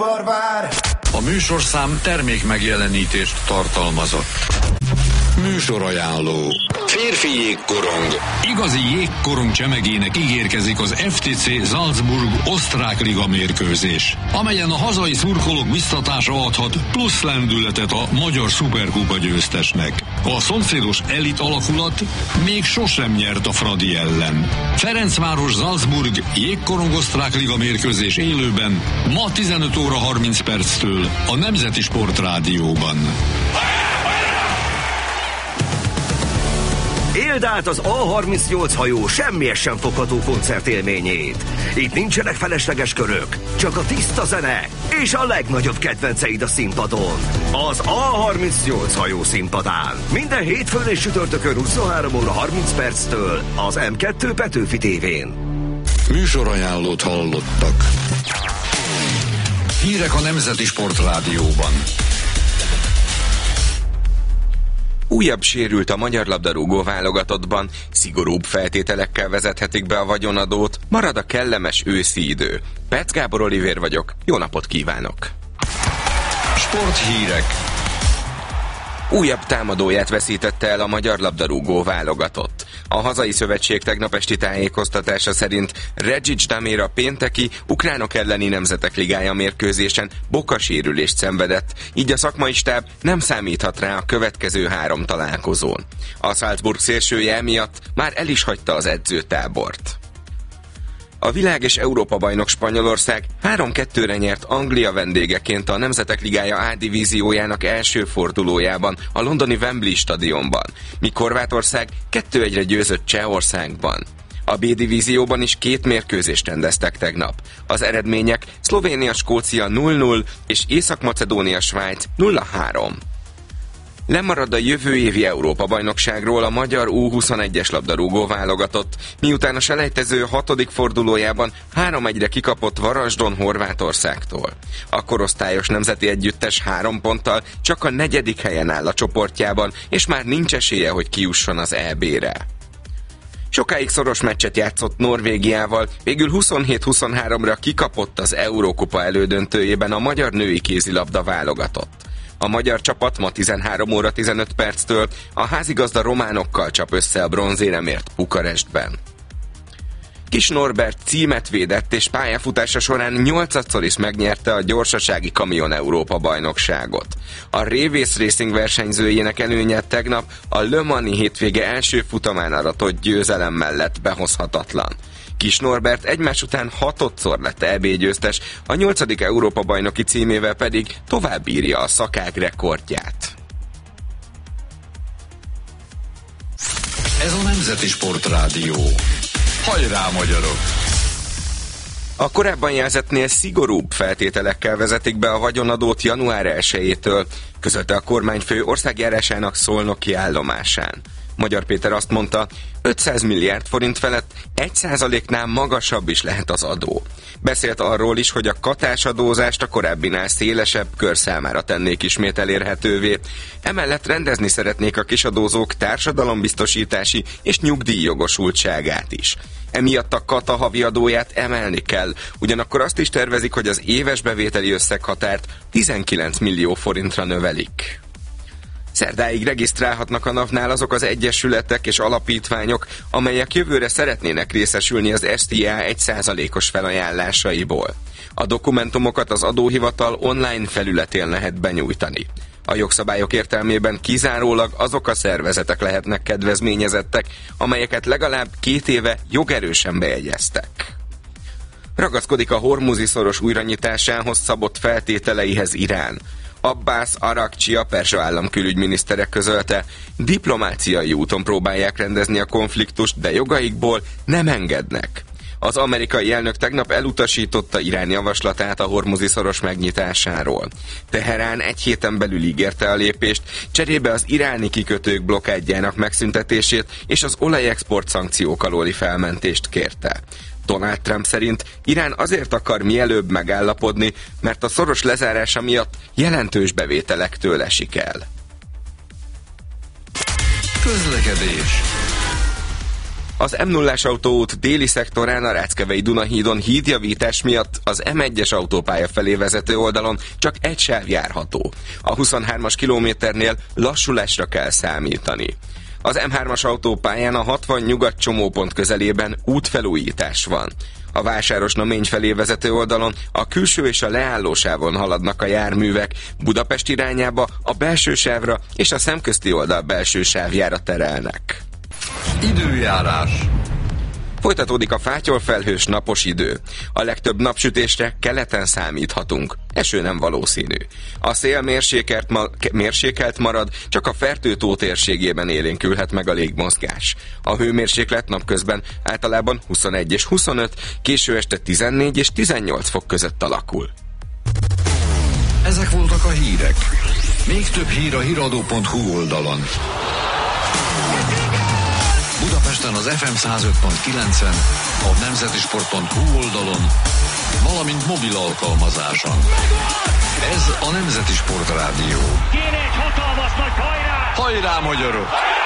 udvarvár. A műsorszám termék megjelenítést tartalmazott. Műsorajánló. Férfi jégkorong. Igazi jégkorong csemegének ígérkezik az FTC Salzburg osztrák liga mérkőzés, amelyen a hazai szurkolók biztatása adhat plusz lendületet a magyar szuperkupa győztesnek. A szomszédos elit alakulat még sosem nyert a Fradi ellen. Ferencváros Salzburg jégkorong osztrák liga mérkőzés élőben ma 15 óra 30 perctől a Nemzeti Sportrádióban. Éld át az A38 hajó semmihez sem fogható koncertélményét. Itt nincsenek felesleges körök, csak a tiszta zene és a legnagyobb kedvenceid a színpadon. Az A38 hajó színpadán. Minden hétfőn és csütörtökön 23 óra 30 perctől az M2 Petőfi tévén. Műsorajánlót hallottak. Hírek a Nemzeti Sportrádióban. Újabb sérült a magyar labdarúgó válogatottban, szigorúbb feltételekkel vezethetik be a vagyonadót, marad a kellemes őszi idő. Petsz Gábor Olivér vagyok, jó napot kívánok! Sporthírek. Újabb támadóját veszítette el a magyar labdarúgó válogatott. A hazai szövetség tegnap esti tájékoztatása szerint Redzic Damir a pénteki ukránok elleni Nemzetek Ligája mérkőzésen bokasérülést szenvedett, így a szakmai stáb nem számíthat rá a következő 3 találkozón. A Salzburg szélsője emiatt már el is hagyta az edzőtábort. A világ- és Európa-bajnok Spanyolország 3-2-re nyert Anglia vendégeként a Nemzetek Ligája A divíziójának első fordulójában a londoni Wembley stadionban, míg Horvátország 2-1-re győzött Csehországban. A B divízióban is 2 mérkőzést rendeztek tegnap. Az eredmények Szlovénia-Skócia 0-0 és Észak-Macedónia-Svájc 0-3. Lemarad a jövő évi Európa-bajnokságról a magyar U21-es labdarúgó válogatott, miután a selejtező 6. fordulójában 3-1-re kikapott Varasdon Horvátországtól. A korosztályos nemzeti együttes 3 ponttal csak a 4. helyen áll a csoportjában, és már nincs esélye, hogy kijusson az EB-re. Sokáig szoros meccset játszott Norvégiával, végül 27-23-ra kikapott az Eurókupa elődöntőjében a magyar női kézilabda válogatott. A magyar csapat ma 13 óra 15 perctől a házigazda románokkal csap össze a bronzéremért Bukarestben. Kis Norbert címet védett és pályafutása során 8-szor is megnyerte a gyorsasági kamion Európa-bajnokságot. A Révész Racing versenyzőjének előnye tegnap a Le Mans-i hétvége első futamán aratott győzelem mellett behozhatatlan. Kis Norbert egymás után 6-szor lett EB győztes, a 8. Európa-bajnoki címével pedig tovább írja a szakág rekordját. Ez a Nemzeti Sportrádió. Hajrá, magyarok! A korábban jelzettnél szigorúbb feltételekkel vezetik be a vagyonadót január 1-től, közölte a kormányfő országjárásának szolnoki állomásán. Magyar Péter azt mondta, 500 milliárd forint felett 1%-nál magasabb is lehet az adó. Beszélt arról is, hogy a katásadózást a korábbinál szélesebb kör számára tennék ismét elérhetővé. Emellett rendezni szeretnék a kisadózók társadalombiztosítási és nyugdíjjogosultságát is. Emiatt a kata havi adóját emelni kell, ugyanakkor azt is tervezik, hogy az éves bevételi összeghatárt 19 millió forintra növelik. Szerdáig regisztrálhatnak a NAV-nál azok az egyesületek és alapítványok, amelyek jövőre szeretnének részesülni az SZIA 1%-os felajánlásaiból. A dokumentumokat az adóhivatal online felületén lehet benyújtani. A jogszabályok értelmében kizárólag azok a szervezetek lehetnek kedvezményezettek, amelyeket legalább 2 éve jogerősen bejegyeztek. Ragaszkodik a Hormuzi-szoros újranyitásához szabott feltételeihez Irán. Abbas Arakcsi, a perzsa állam külügyminisztere közölte, diplomáciai úton próbálják rendezni a konfliktust, de jogaikból nem engednek. Az amerikai elnök tegnap elutasította Irán javaslatát a Hormuzi-szoros megnyitásáról. Teherán 1 héten belül ígérte a lépést, cserébe az iráni kikötők blokkádjának megszüntetését és az olajexport szankciók alóli felmentést kérte. Donald Trump szerint Irán azért akar mielőbb megállapodni, mert a szoros lezárása miatt jelentős bevételektől esik el. Közlekedés. Az M0-as autóút déli szektorán a Ráckevei Dunahídon hídjavítás miatt az M1-es autópálya felé vezető oldalon csak egy sáv járható. A 23-as kilométernél lassulásra kell számítani. Az M3-as autópályán a 60 nyugat csomópont közelében útfelújítás van. A Vásárosnamény felé vezető oldalon a külső és a leállósávon haladnak a járművek, Budapest irányába a belső sávra és a szemközti oldal belső sávjára terelnek. Időjárás. Folytatódik a fátyolfelhős napos idő. A legtöbb napsütésre keleten számíthatunk. Eső nem valószínű. A szél mérsékelt marad, csak a Fertő-tó térségében élénkülhet meg a légmozgás. A hőmérséklet napközben általában 21 és 25, késő este 14 és 18 fok között alakul. Ezek voltak a hírek. Még több hír a hiradó.hu oldalon. Budapesten az FM 105.9-en, a nemzetisport.hu oldalon, valamint mobil alkalmazáson. Ez a Nemzeti Sport Rádió. Kéne egy hatalmas nagy hajrá! Hajrá, magyarok!